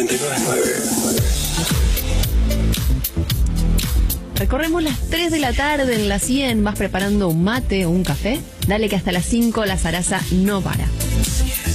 99.9. Recorremos las 3 de la tarde en la 100. ¿Vas preparando un mate o un café? Dale que hasta las 5 la zaraza no para.